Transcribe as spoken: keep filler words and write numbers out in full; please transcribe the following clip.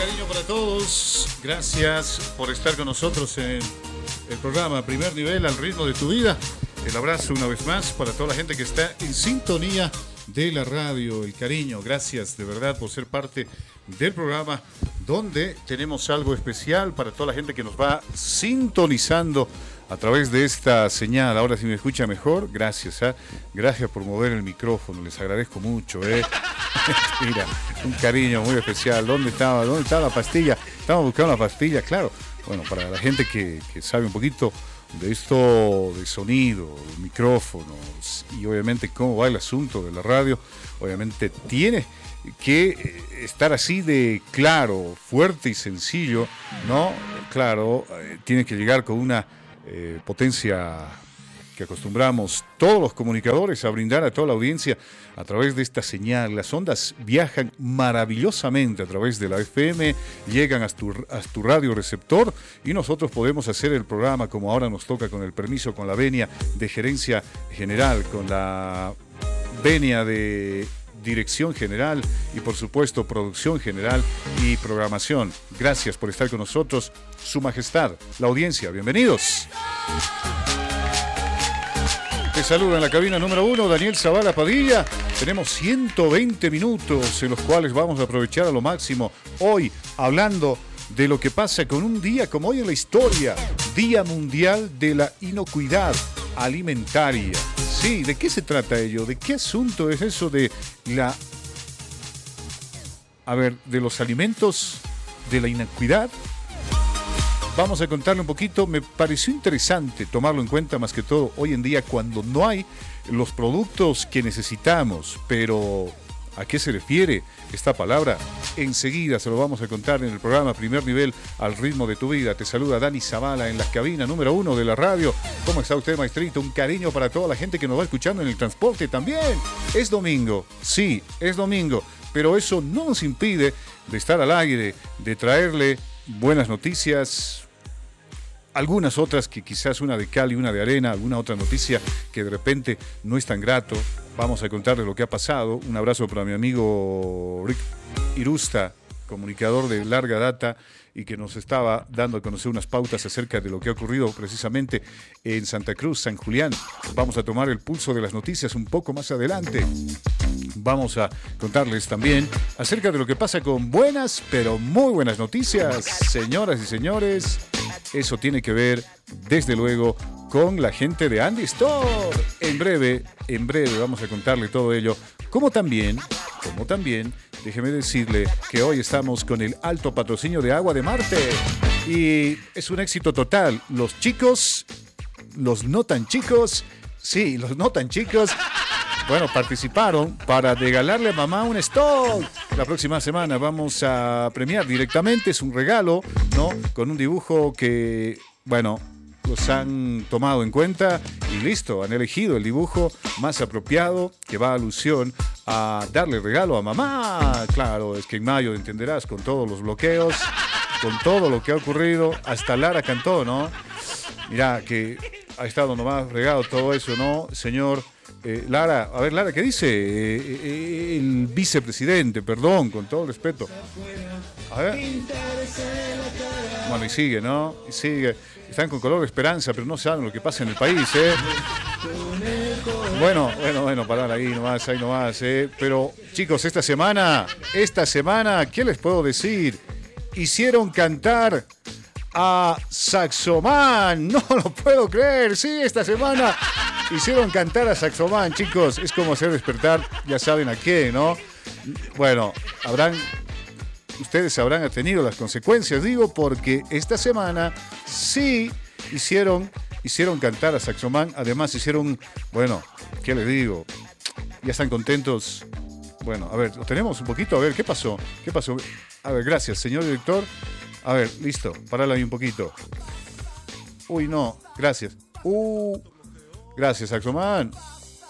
cariño para todos. Gracias por estar con nosotros en el programa Primer Nivel al ritmo de tu vida. El abrazo una vez más para toda la gente que está en sintonía de la radio. El cariño, gracias de verdad por ser parte del programa donde tenemos algo especial para toda la gente que nos va sintonizando a través de esta señal. Ahora si me escucha mejor, gracias, ¿eh? Gracias por mover el micrófono, les agradezco mucho, ¿eh? Mira, un cariño muy especial. ¿Dónde estaba? ¿Dónde estaba la pastilla? Estamos buscando la pastilla, claro. Bueno, para la gente que, que sabe un poquito de esto de sonido, micrófonos y obviamente cómo va el asunto de la radio, obviamente tiene que estar así de claro, fuerte y sencillo, ¿no? Claro, eh, tiene que llegar con una eh, potencia que acostumbramos todos los comunicadores a brindar a toda la audiencia a través de esta señal. Las ondas viajan maravillosamente a través de la F M, llegan hasta tu, hasta tu radio receptor y nosotros podemos hacer el programa como ahora nos toca, con el permiso, con la venia de gerencia general, con la venia de dirección general y por supuesto producción general y programación. Gracias por estar con nosotros, Su Majestad, la audiencia, bienvenidos. Te saluda en la cabina número uno, Daniel Zavala Padilla. Tenemos ciento veinte minutos en los cuales vamos a aprovechar a lo máximo. Hoy, hablando de lo que pasa con un día como hoy en la historia, Día Mundial de la Inocuidad Alimentaria. Sí, ¿de qué se trata ello? ¿De qué asunto es eso de la... A ver, de los alimentos, de la inocuidad? Vamos a contarle un poquito. Me pareció interesante tomarlo en cuenta, más que todo hoy en día cuando no hay los productos que necesitamos. Pero, ¿a qué se refiere esta palabra? Enseguida se lo vamos a contar en el programa Primer Nivel al ritmo de tu vida. Te saluda Dani Zavala en la cabina número uno de la radio. ¿Cómo está usted, maestrito? Un cariño para toda la gente que nos va escuchando en el transporte también. Es domingo, sí, es domingo, pero eso no nos impide de estar al aire, de traerle buenas noticias, algunas otras que quizás una de cal y una de arena, alguna otra noticia que de repente no es tan grato. Vamos a contarle lo que ha pasado. Un abrazo para mi amigo Rick Irusta, comunicador de larga data y que nos estaba dando a conocer unas pautas acerca de lo que ha ocurrido precisamente en Santa Cruz, San Julián. Vamos a tomar el pulso de las noticias un poco más adelante. Vamos a contarles también acerca de lo que pasa con buenas, pero muy buenas noticias, señoras y señores. Eso tiene que ver, desde luego, con la gente de Andy Store. En breve, en breve vamos a contarle todo ello. Como también, como también, déjeme decirle que hoy estamos con el alto patrocinio de Agua de Marte. Y es un éxito total. Los chicos, los no tan chicos, sí, los no tan chicos, bueno, participaron para regalarle a mamá un stock. La próxima semana vamos a premiar directamente, es un regalo, ¿no? Con un dibujo que, bueno, los han tomado en cuenta y listo, han elegido el dibujo más apropiado que va a alusión a darle regalo a mamá. Claro, es que en mayo, entenderás, con todos los bloqueos, con todo lo que ha ocurrido, hasta Lara cantó, ¿no? Mirá, que ha estado nomás regado todo eso, ¿no, señor? Eh, Lara, a ver, Lara, ¿qué dice? Eh, eh, el vicepresidente, perdón, con todo respeto. A ver. Bueno, y sigue, ¿no? Y sigue. Están con color de esperanza, pero no saben lo que pasa en el país, ¿eh? Bueno, bueno, bueno, parar ahí nomás, ahí nomás, ¿eh? Pero, chicos, esta semana, esta semana, ¿qué les puedo decir? Hicieron cantar a Saxoman, no lo puedo creer, sí, esta semana hicieron cantar a Saxoman, chicos, es como hacer despertar, ya saben a qué, ¿no? Bueno, habrán, ustedes habrán tenido las consecuencias, digo, porque esta semana sí hicieron, hicieron cantar a Saxoman, además hicieron, bueno, ¿qué les digo? Ya están contentos. Bueno, a ver, lo tenemos un poquito, a ver, ¿qué pasó? ¿Qué pasó? A ver, gracias, señor director. A ver, listo, parala ahí un poquito. Uy, no, gracias. Uh, gracias, Saxoman.